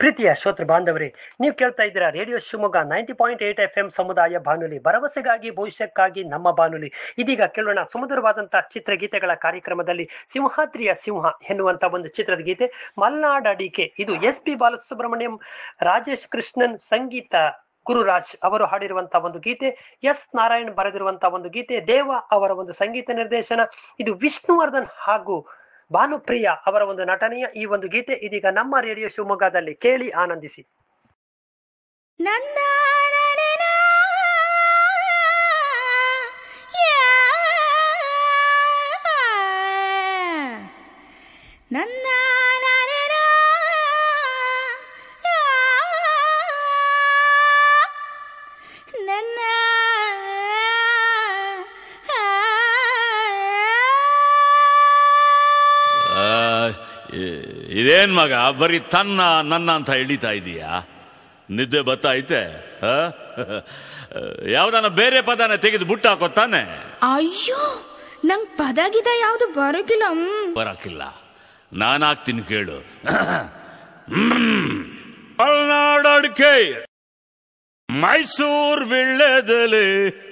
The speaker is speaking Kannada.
ಪ್ರೀತಿಯ ಶ್ರೋತೃ ಬಾಂಧವರೇ, ನೀವು ಕೇಳ್ತಾ ಇದ್ದೀರಾ ರೇಡಿಯೋ ಶಿವಮೊಗ್ಗ 90.8 FM ಸಮುದಾಯ ಬಾನುಲಿ, ಭರವಸೆಗಾಗಿ ಭವಿಷ್ಯಕ್ಕಾಗಿ ನಮ್ಮ ಬಾನುಲಿ. ಇದೀಗ ಕೇಳೋಣ ಸುಮಧುರವಾದಂತಹ ಚಿತ್ರಗೀತೆಗಳ ಕಾರ್ಯಕ್ರಮದಲ್ಲಿ ಸಿಂಹಾದ್ರಿಯ ಸಿಂಹ ಎನ್ನುವಂತ ಒಂದು ಚಿತ್ರದ ಗೀತೆ. ಮಲ್ನಾಡಡಿಕೆ, ಇದು SP ಬಾಲಸುಬ್ರಹ್ಮಣ್ಯಂ, ರಾಜೇಶ್ ಕೃಷ್ಣನ್ ಸಂಗೀತ, ಗುರುರಾಜ್ ಅವರು ಹಾಡಿರುವಂತಹ ಒಂದು ಗೀತೆ, ಎಸ್ ನಾರಾಯಣ್ ಬರೆದಿರುವಂತಹ ಒಂದು ಗೀತೆ, ದೇವ ಅವರ ಒಂದು ಸಂಗೀತ ನಿರ್ದೇಶನ. ಇದು ವಿಷ್ಣುವರ್ಧನ್ ಹಾಗೂ ಭಾನುಪ್ರಿಯ ಅವರ ಒಂದು ನಟನೆಯ ಈ ಒಂದು ಗೀತೆ ಇದೀಗ ನಮ್ಮ ರೇಡಿಯೋ ಶಿವಮೊಗ್ಗದಲ್ಲಿ ಕೇಳಿ ಆನಂದಿಸಿ. ನನ್ನ ನನ್ನ ಇದೇನ್ ಮಗ ಬರೀ ತನ್ನ ನನ್ನ ಅಂತ ಎಳಿತಾ ಇದೀಯಾ? ನಿದ್ದೆ ಬರ್ತಾ ಐತೆ? ಯಾವ್ದಾನ ಬೇರೆ ಪದನ ತೆಗೆದು ಬುಟ್ಟ ಹಾಕೋತಾನೆ? ಅಯ್ಯೋ, ನಂಗ್ ಪದಗಿದ ಯಾವ್ದು ಬರಕಿಲ್ಲ. ನಾನು ಹಾಕ್ತೀನಿ ಕೇಳು. ಮಲ್ನಾಡಡಿಕೆ, ಮೈಸೂರು ವಿಳ್ಳೆದೆಲೆ,